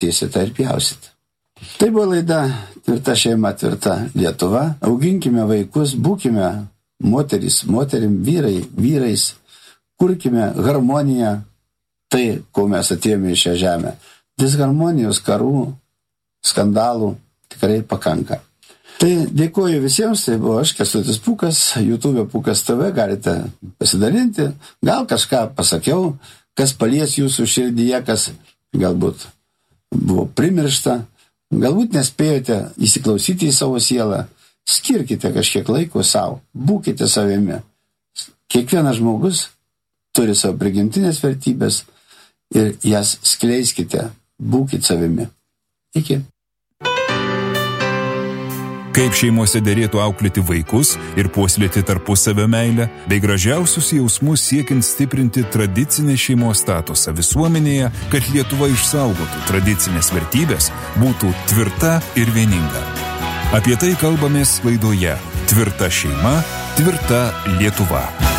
Tiesite ir pjausite. Tai buvo laida Tvirta šeima, tvirta Lietuva. Auginkime vaikus, būkime moterim, vyrais, kurkime harmoniją, tai, ko mes atėjome į šią žemę. Disharmonijos, karų, skandalų tikrai pakanka. Tai dėkoju visiems, tai buvo aš, Kęstutis Pūkas, YouTube Pūkas TV, galite pasidalinti, gal kažką pasakiau, kas palies jūsų širdyje, kas galbūt buvo primiršta, galbūt nespėjote įsiklausyti į savo sielą, skirkite kažkiek laiko savo, būkite savimi. Kiekvienas žmogus turi savo prigimtinės vertybės ir jas skleiskite, būkite savimi. Iki. Kaip šeimose derėtų auklėti vaikus ir puoselėti tarpusavio meilę, bei gražiausius jausmus siekiant stiprinti tradicinę šeimos statusą visuomenėje, kad Lietuva išsaugotų tradicinės vertybės, būtų tvirta ir vieninga. Apie tai kalbamės laidoje Tvirta šeima, tvirta Lietuva.